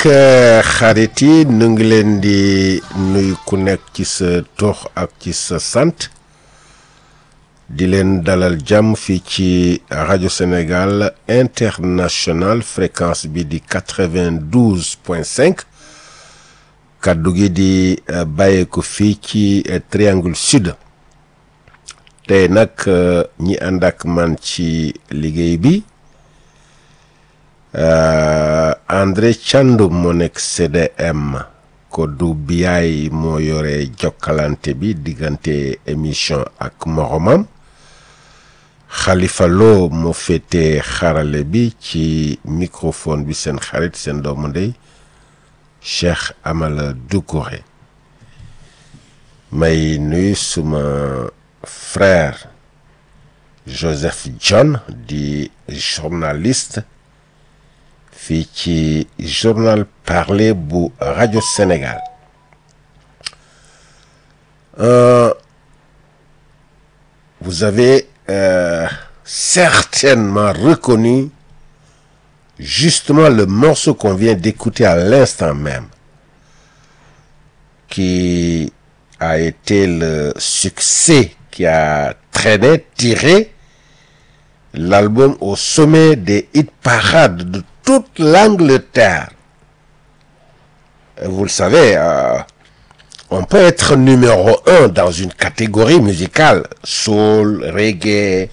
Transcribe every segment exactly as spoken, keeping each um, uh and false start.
xarit yi nu ngi leen di nuyu ku nekk ci sa tur ak ci sa sant di leen dalal jàmm fii ci rajo Sénégal international fréquence bi di quatre-vingt-douze point cinq kaddu gi di bàyyeeko fii ci triangle sud tey nag ñi ànd ak man ci liggéey bi Uh, André Thiandoum moo nekk C D M Kodou Biaye moo yore jokkalante bi diggante émission ak moromam Khalifa Lo moo féete xarale bi ci microphone bi seen xarit seen doomu ndey Cheikh Amala Doucouré may nuyu suma frère Joseph John di journaliste fii ci journal parlé bu Radio Sénégal euh, vous avez euh, certainement reconnu justement le morceau qu'on vient d'écouter à l'instant même qui a été le succès qui a traîné, tiré l'album au sommet des hit parades de toute l'Angleterre. Vous le savez, euh, on peut être numéro un dans une catégorie musicale, soul, reggae,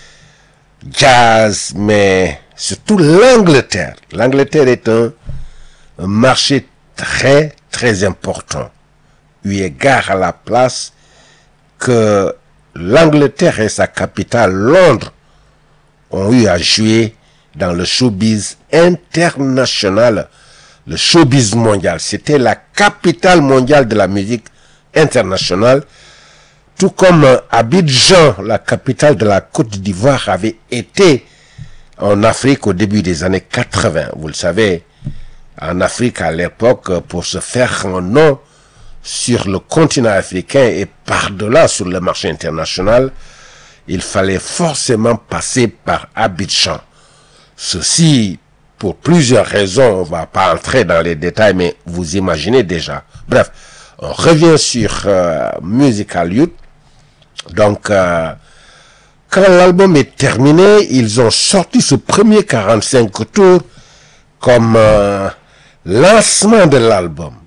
jazz, mais surtout l'Angleterre. L'Angleterre est un, un marché très, très important, eu égard à la place que l'Angleterre et sa capitale, Londres, ont eu à jouer dans le showbiz international, le showbiz mondial. C'était la capitale mondiale de la musique internationale, tout comme Abidjan, la capitale de la Côte d'Ivoire, avait été en Afrique au début des années quatre-vingts. Vous le savez, en Afrique à l'époque, pour se faire un nom sur le continent africain et par-delà sur le marché international, il fallait forcément passer par Abidjan. Ceci, pour plusieurs raisons, on ne va pas entrer dans les détails, mais vous imaginez déjà. Bref, on revient sur euh, Musical Youth. Donc, euh, quand l'album est terminé, ils ont sorti ce premier quarante-cinq tours comme euh, lancement de l'album.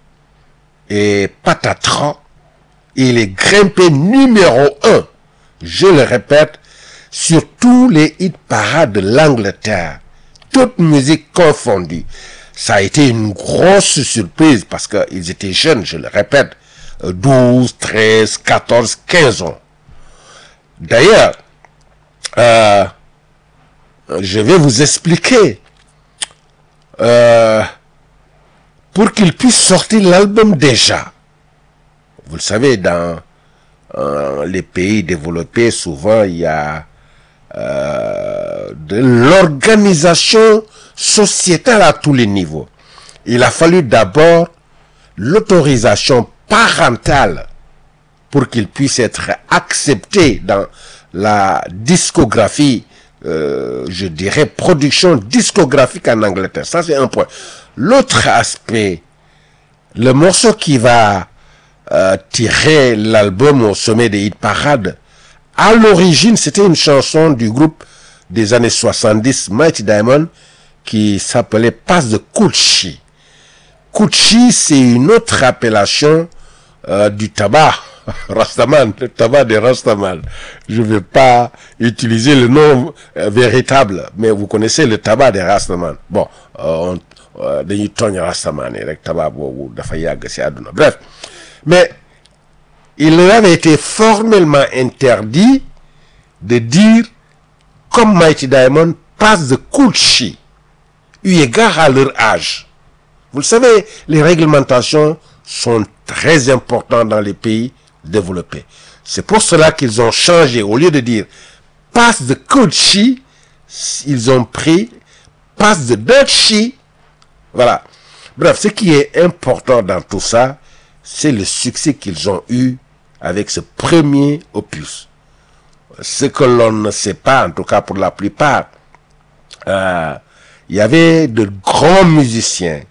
Et patatras, il est grimpé numéro un, je le répète, sur tous les hit parades de l'Angleterre, toute musique confondue. Ça a été une grosse surprise parce qu'ils étaient jeunes, je le répète, douze, treize, quatorze, quinze ans. D'ailleurs, euh, je vais vous expliquer, euh, pour qu'ils puissent sortir l'album déjà. Vous le savez, dans euh, les pays développés, souvent il y a Euh, de l'organisation sociétale à tous les niveaux. Il a fallu d'abord l'autorisation parentale pour qu'il puisse être accepté dans la discographie, euh, je dirais production discographique en Angleterre. Ça c'est un point. L'autre aspect, le morceau qui va euh, tirer l'album au sommet des hit parades, à l'origine, c'était une chanson du groupe des années soixante-dix, Mighty Diamond, qui s'appelait Passe de Coochie. Coochie, c'est une autre appellation euh, du tabac Rastaman, le tabac de Rastaman. Je ne vais pas utiliser le nom euh, véritable, mais vous connaissez le tabac de Rastaman. Bon, euh, on dañuy tooñ Rastaman yi rek tabac boobu dafa yàgg ci àdduna. Bref, mais il leur avait été formellement interdit de dire, comme Mighty Diamond, Passe de Coochie, eu égard à leur âge. Vous le savez, les réglementations sont très importantes dans les pays développés. C'est pour cela qu'ils ont changé. Au lieu de dire Passe de Coochie, ils ont pris Passe de Dutchie. Voilà. Bref, ce qui est important dans tout ça, c'est le succès qu'ils ont eu avec ce premier opus. Ce que l'on ne sait pas, en tout cas pour la plupart, euh, il y avait de grands musiciens